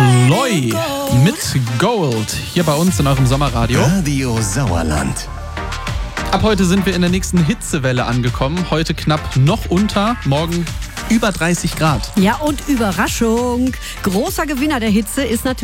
Loi mit Gold hier bei uns in eurem Sommerradio. Radio Sauerland. Ab heute sind wir in der nächsten Hitzewelle angekommen. Heute knapp noch unter, morgen über 30 Grad. Ja, und Überraschung. Großer Gewinner der Hitze ist natürlich